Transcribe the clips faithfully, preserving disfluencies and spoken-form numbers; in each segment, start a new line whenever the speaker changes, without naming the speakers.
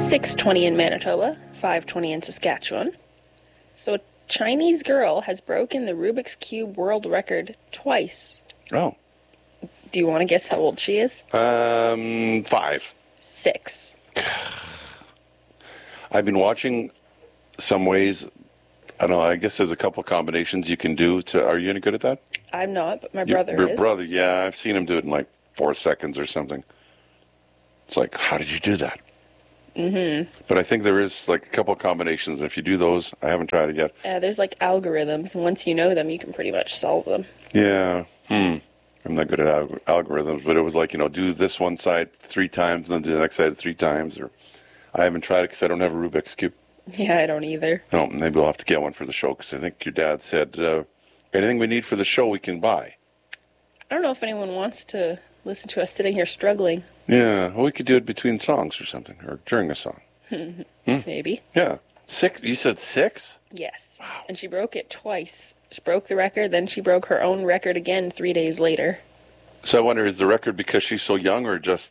six twenty in Manitoba, five twenty in Saskatchewan. So a Chinese girl has broken the Rubik's Cube world record twice.
Oh.
Do you want to guess how old she is?
Um, five.
Six.
I've been watching some ways. I don't know. I guess there's a couple combinations you can do. To are you any good at that?
I'm not, but my
Your-
brother
your
is.
brother, yeah. I've seen him do it in like four seconds or something. It's like, how did you do that? Mm-hmm. But I think there is like a couple combinations. If you do those, I haven't tried it yet.
Uh, there's like algorithms, and once you know them, you can pretty much solve them.
Yeah. Hmm. I'm not good at alg- algorithms, but it was like, you know, do this one side three times, and then do the next side three times. Or I haven't tried it because I don't have a Rubik's Cube.
Yeah, I don't either.
No, maybe we'll have to get one for the show because I think your dad said uh, anything we need for the show we can buy.
I don't know if anyone wants to listen to us sitting here struggling.
Yeah, well, we could do it between songs or something, or during a song.
Maybe.
Yeah. Six? You said six?
Yes. And she broke it twice. She broke the record, then she broke her own record again three days later.
So I wonder, is the record because she's so young or just,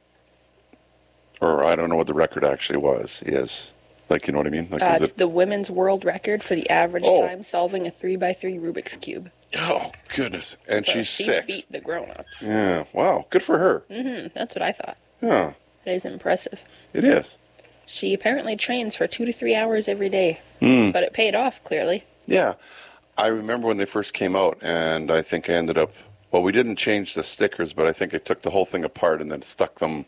or I don't know what the record actually was, is. Like, you know what I mean? Like,
Uh,
is
it's
it,
the women's world record for the average
Oh.
time solving a three by three Rubik's Cube.
oh, goodness. And
So
she's
she
six.
beat the grown-ups.
Yeah, wow, good for her.
Hmm, that's what I thought.
Yeah,
That is impressive.
it is.
She apparently trains for two to three hours every day.
Hmm.
But it paid off, clearly.
Yeah. I remember when they first came out, and I think I ended up, well, we didn't change the stickers, but I think I took the whole thing apart and then stuck them,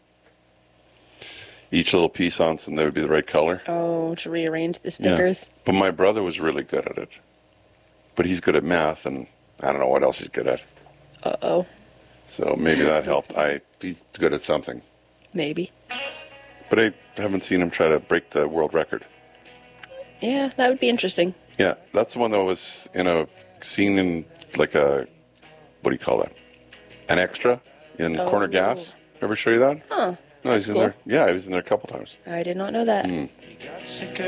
each little piece on, so they would be the right color.
Oh, to rearrange the
Yeah.
stickers.
But my brother was really good at it. But he's good at math, and I don't know what else he's good at.
Uh-oh.
So maybe that helped. I He's good at something.
Maybe.
But I haven't seen him try to break the world record.
Yeah, that would be interesting.
Yeah, that's the one that was in a scene in, like a, what do you call that? An extra in
Oh.
Corner Gas. Ever show you that?
Huh.
No,
That's
he's in
cool.
there. Yeah, he was in there a couple times.
I did not know that.
Mm.